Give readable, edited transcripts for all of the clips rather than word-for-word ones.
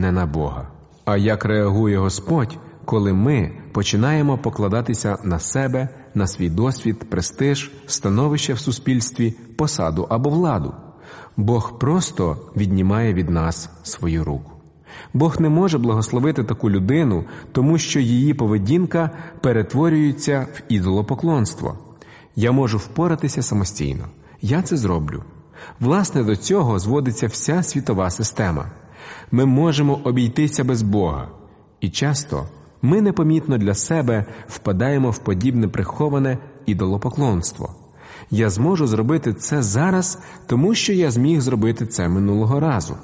не на Бога. А як реагує Господь, коли ми починаємо покладатися на себе, на свій досвід, престиж, становище в суспільстві, посаду або владу? Бог просто віднімає від нас свою руку. Бог не може благословити таку людину, тому що її поведінка перетворюється в ідолопоклонство. Я можу впоратися самостійно. Я це зроблю. Власне, до цього зводиться вся світова система. Ми можемо обійтися без Бога. І часто ми непомітно для себе впадаємо в подібне приховане ідолопоклонство. Я зможу зробити це зараз, тому що я зміг зробити це минулого разу.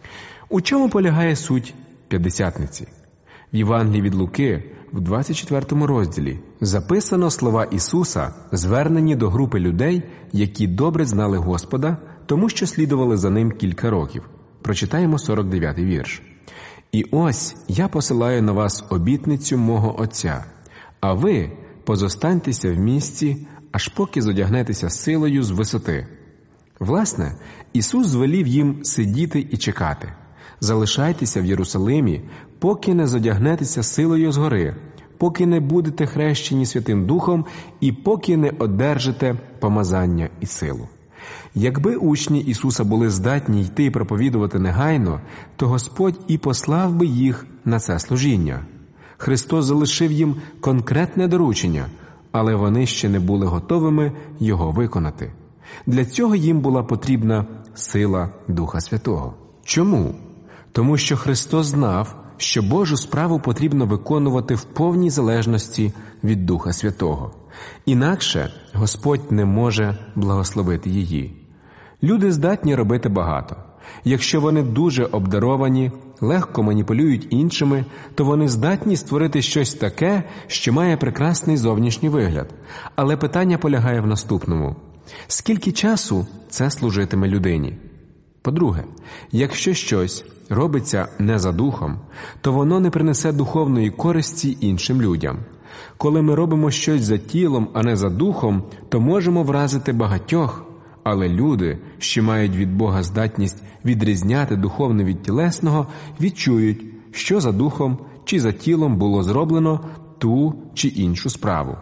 У чому полягає суть П'ятдесятниці? В Євангелії від Луки, в 24 розділі, записано слова Ісуса, звернені до групи людей, які добре знали Господа, тому що слідували за Ним кілька років. Прочитаємо 49-й вірш. «І ось я посилаю на вас обітницю мого Отця, а ви позостаньтеся в місті, аж поки зодягнетеся силою з висоти». Власне, Ісус звелів їм сидіти і чекати. «Залишайтеся в Єрусалимі, поки не зодягнетеся силою згори, поки не будете хрещені Святим Духом і поки не одержите помазання і силу». Якби учні Ісуса були здатні йти і проповідувати негайно, то Господь і послав би їх на це служіння. Христос залишив їм конкретне доручення, але вони ще не були готовими його виконати. Для цього їм була потрібна сила Духа Святого. Чому? Тому що Христос знав, що Божу справу потрібно виконувати в повній залежності від Духа Святого. Інакше Господь не може благословити її. Люди здатні робити багато. Якщо вони дуже обдаровані, легко маніпулюють іншими, то вони здатні створити щось таке, що має прекрасний зовнішній вигляд. Але питання полягає в наступному. Скільки часу це служитиме людині? По-друге, якщо щось робиться не за духом, то воно не принесе духовної користі іншим людям. Коли ми робимо щось за тілом, а не за духом, то можемо вразити багатьох, але люди, що мають від Бога здатність відрізняти духовне від тілесного, відчують, що за духом чи за тілом було зроблено ту чи іншу справу.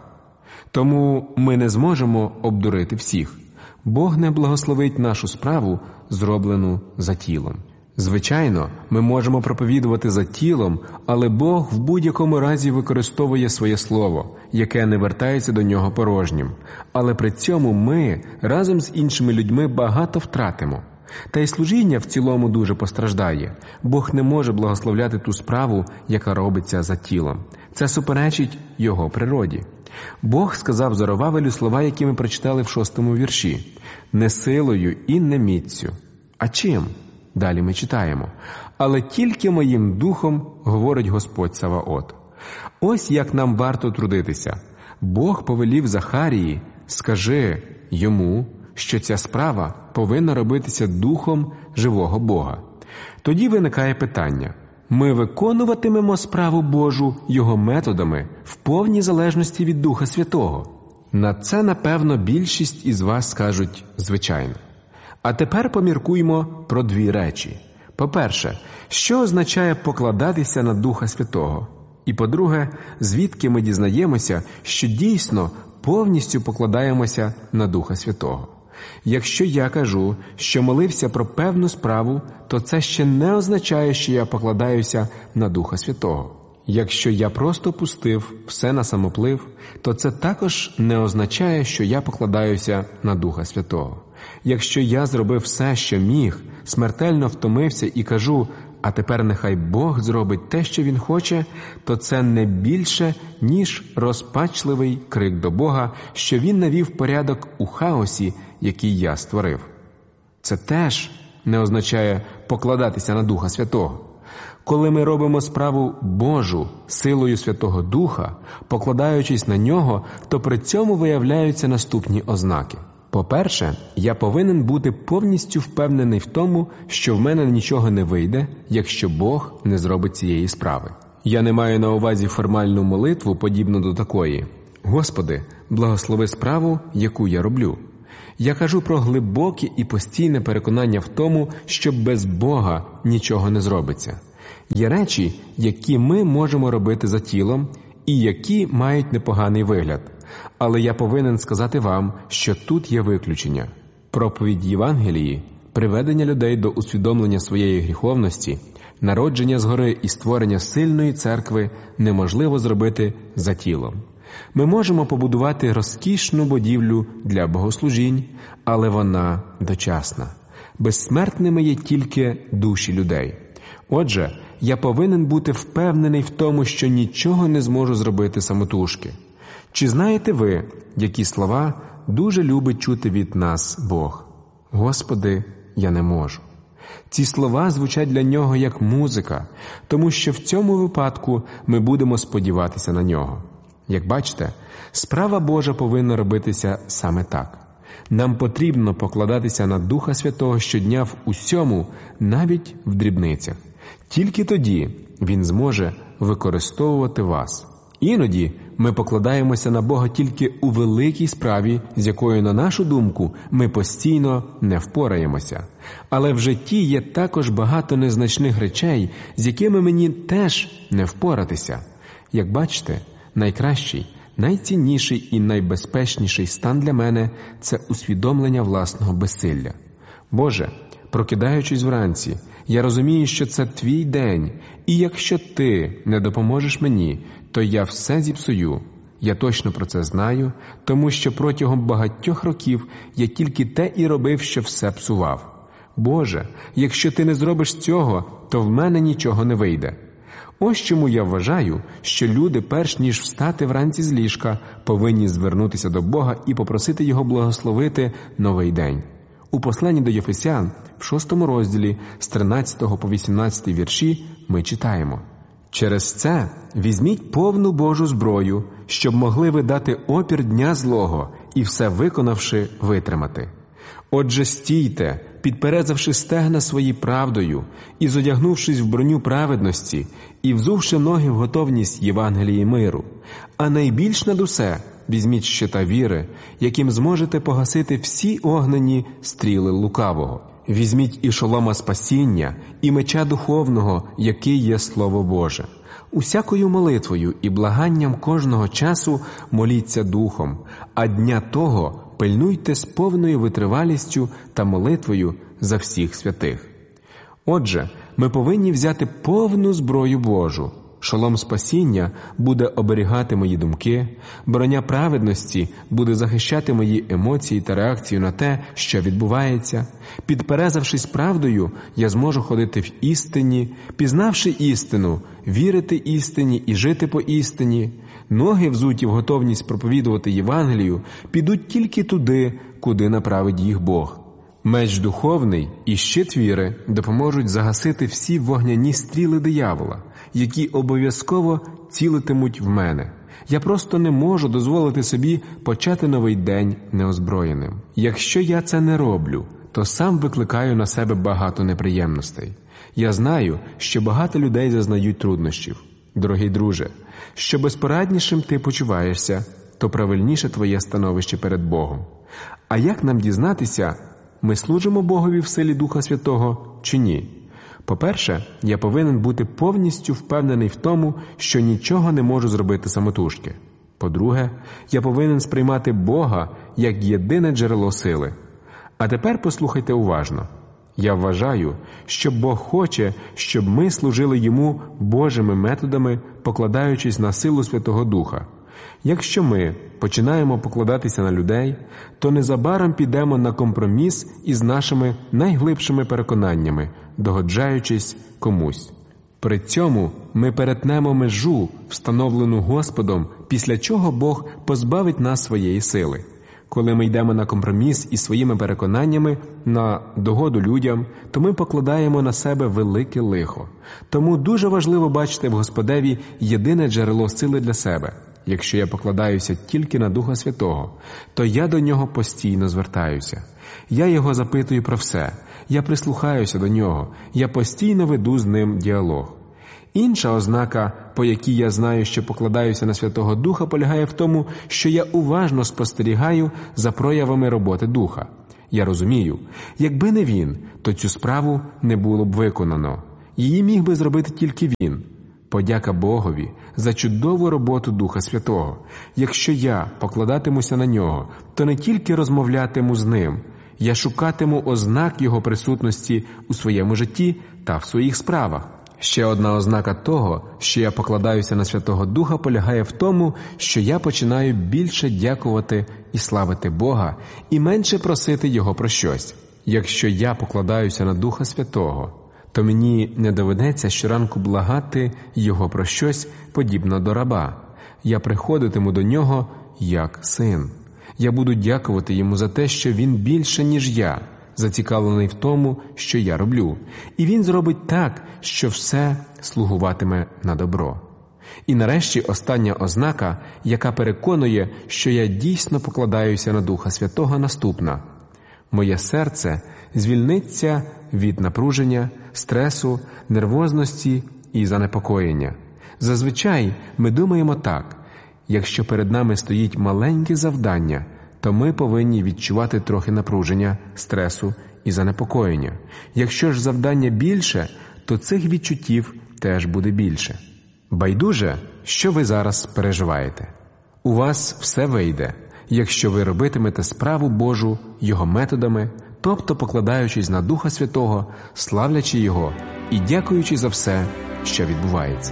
Тому ми не зможемо обдурити всіх. Бог не благословить нашу справу, зроблену за тілом. Звичайно, ми можемо проповідувати за тілом, але Бог в будь-якому разі використовує своє слово, яке не вертається до нього порожнім. Але при цьому ми разом з іншими людьми багато втратимо. Та й служіння в цілому дуже постраждає. Бог не може благословляти ту справу, яка робиться за тілом. Це суперечить його природі. Бог сказав Зоровавелю слова, які ми прочитали в 6-му вірші. «Не силою і не міццю». А чим? Далі ми читаємо. «Але тільки моїм духом, говорить Господь Саваот». Ось як нам варто трудитися. Бог повелів Захарії, скажи йому, що ця справа повинна робитися духом живого Бога. Тоді виникає питання. Ми виконуватимемо справу Божу його методами в повній залежності від Духа Святого? На це, напевно, більшість із вас скажуть «звичайно». А тепер поміркуймо про дві речі. По-перше, що означає покладатися на Духа Святого? І по-друге, звідки ми дізнаємося, що дійсно повністю покладаємося на Духа Святого? Якщо я кажу, що молився про певну справу, то це ще не означає, що я покладаюся на Духа Святого. Якщо я просто пустив все на самоплив, то це також не означає, що я покладаюся на Духа Святого. Якщо я зробив все, що міг, смертельно втомився і кажу, а тепер нехай Бог зробить те, що Він хоче, то це не більше, ніж розпачливий крик до Бога, що Він навів порядок у хаосі, який я створив. Це теж не означає покладатися на Духа Святого. Коли ми робимо справу Божу силою Святого Духа, покладаючись на Нього, то при цьому виявляються наступні ознаки. По-перше, я повинен бути повністю впевнений в тому, що в мене нічого не вийде, якщо Бог не зробить цієї справи. Я не маю на увазі формальну молитву, подібну до такої: «Господи, благослови справу, яку я роблю». Я кажу про глибоке і постійне переконання в тому, що без Бога нічого не зробиться. Є речі, які ми можемо робити за тілом і які мають непоганий вигляд. Але я повинен сказати вам, що тут є виключення. Проповідь Євангелії, приведення людей до усвідомлення своєї гріховності, народження згори і створення сильної церкви неможливо зробити за тілом. Ми можемо побудувати розкішну будівлю для богослужінь, але вона дочасна. Безсмертними є тільки душі людей. Отже, я повинен бути впевнений в тому, що нічого не зможу зробити самотужки. Чи знаєте ви, які слова дуже любить чути від нас Бог? «Господи, я не можу». Ці слова звучать для Нього як музика, тому що в цьому випадку ми будемо сподіватися на Нього. Як бачите, справа Божа повинна робитися саме так. Нам потрібно покладатися на Духа Святого щодня в усьому, навіть в дрібницях. Тільки тоді Він зможе використовувати вас. Іноді ми покладаємося на Бога тільки у великій справі, з якою, на нашу думку, ми постійно не впораємося. Але в житті є також багато незначних речей, з якими мені теж не впоратися. Як бачите, найкращий, найцінніший і найбезпечніший стан для мене – це усвідомлення власного безсилля. Боже, прокидаючись вранці, я розумію, що це Твій день, і якщо Ти не допоможеш мені, то я все зіпсую. Я точно про це знаю, тому що протягом багатьох років я тільки те і робив, що все псував. Боже, якщо Ти не зробиш цього, то в мене нічого не вийде. Ось чому я вважаю, що люди, перш ніж встати вранці з ліжка, повинні звернутися до Бога і попросити Його благословити новий день. У посланні до Єфесян, в 6 розділі, з 13 по 18 вірші, ми читаємо: «Через це візьміть повну Божу зброю, щоб могли ви дати опір дня злого і все виконавши витримати. Отже, стійте, підперезавши стегна свої правдою, і зодягнувшись в броню праведності, і взувши ноги в готовність Євангелії миру. А найбільш над усе візьміть щита віри, яким зможете погасити всі огнені стріли лукавого. Візьміть і шолома спасіння, і меча духовного, який є Слово Боже. Усякою молитвою і благанням кожного часу моліться духом, а дня того пильнуйте з повною витривалістю та молитвою за всіх святих». Отже, ми повинні взяти повну зброю Божу. Шолом спасіння буде оберігати мої думки, броня праведності буде захищати мої емоції та реакцію на те, що відбувається. Підперезавшись правдою, я зможу ходити в істині, пізнавши істину, вірити істині і жити по істині. Ноги, взуті в готовність проповідувати Євангелію, підуть тільки туди, куди направить їх Бог. Меч духовний і щит віри допоможуть загасити всі вогняні стріли диявола, які обов'язково цілитимуть в мене. Я просто не можу дозволити собі почати новий день неозброєним. Якщо я це не роблю, то сам викликаю на себе багато неприємностей. Я знаю, що багато людей зазнають труднощів. Дорогий друже, що безпораднішим ти почуваєшся, то правильніше твоє становище перед Богом. А як нам дізнатися, ми служимо Богові в силі Духа Святого чи ні? По-перше, я повинен бути повністю впевнений в тому, що нічого не можу зробити самотужки. По-друге, я повинен сприймати Бога як єдине джерело сили. А тепер послухайте уважно. Я вважаю, що Бог хоче, щоб ми служили Йому Божими методами, покладаючись на силу Святого Духа. Якщо ми починаємо покладатися на людей, то незабаром підемо на компроміс із нашими найглибшими переконаннями, догоджаючись комусь. При цьому ми перетнемо межу, встановлену Господом, після чого Бог позбавить нас своєї сили. Коли ми йдемо на компроміс із своїми переконаннями на догоду людям, то ми покладаємо на себе велике лихо. Тому дуже важливо бачити в Господеві єдине джерело сили для себе. Якщо я покладаюся тільки на Духа Святого, то я до Нього постійно звертаюся. Я Його запитую про все, я прислухаюся до Нього, я постійно веду з Ним діалог. Інша ознака, по якій я знаю, що покладаюся на Святого Духа, полягає в тому, що я уважно спостерігаю за проявами роботи Духа. Я розумію, якби не Він, то цю справу не було б виконано. Її міг би зробити тільки Він. Подяка Богові за чудову роботу Духа Святого. Якщо я покладатимуся на Нього, то не тільки розмовлятиму з Ним, я шукатиму ознак Його присутності у своєму житті та в своїх справах. Ще одна ознака того, що я покладаюся на Святого Духа, полягає в тому, що я починаю більше дякувати і славити Бога, і менше просити Його про щось. Якщо я покладаюся на Духа Святого, то мені не доведеться щоранку благати Його про щось подібно до раба. Я приходитиму до Нього як син. Я буду дякувати Йому за те, що Він більше, ніж я, зацікавлений в тому, що я роблю. І Він зробить так, що все слугуватиме на добро. І нарешті остання ознака, яка переконує, що я дійсно покладаюся на Духа Святого, наступна. Моє серце звільниться від напруження, стресу, нервозності і занепокоєння. Зазвичай ми думаємо так: якщо перед нами стоїть маленьке завдання, то ми повинні відчувати трохи напруження, стресу і занепокоєння. Якщо ж завдання більше, то цих відчуттів теж буде більше. Байдуже, що ви зараз переживаєте. У вас все вийде, якщо ви робитимете справу Божу Його методами, тобто покладаючись на Духа Святого, славлячи Його і дякуючи за все, що відбувається.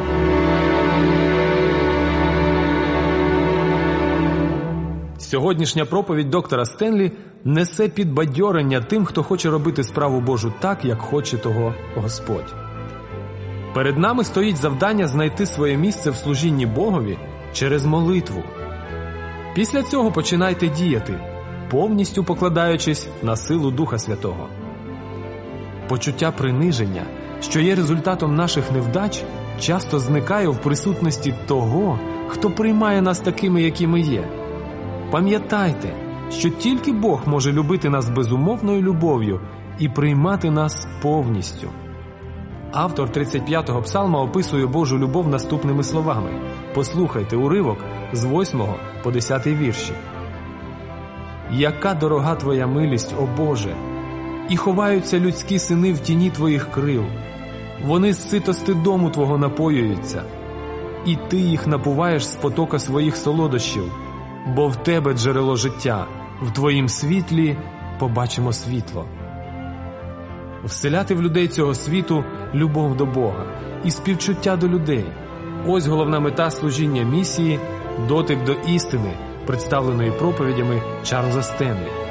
Сьогоднішня проповідь доктора Стенлі несе підбадьорення тим, хто хоче робити справу Божу так, як хоче того Господь. Перед нами стоїть завдання знайти своє місце в служінні Богові через молитву. Після цього починайте діяти, повністю покладаючись на силу Духа Святого. Почуття приниження, що є результатом наших невдач, часто зникає в присутності того, хто приймає нас такими, які ми є. Пам'ятайте, що тільки Бог може любити нас безумовною любов'ю і приймати нас повністю. Автор 35-го псалма описує Божу любов наступними словами. Послухайте уривок з 8 по 10 вірші. «Яка дорога Твоя милість, о Боже! І ховаються людські сини в тіні Твоїх крил. Вони з ситости дому Твого напоюються, і Ти їх напуваєш з потока своїх солодощів, бо в Тебе джерело життя, в Твоїм світлі побачимо світло». Вселяти в людей цього світу любов до Бога і співчуття до людей. Ось головна мета служіння місії – дотик до істини, представленої проповідями Чарльза Стенлі.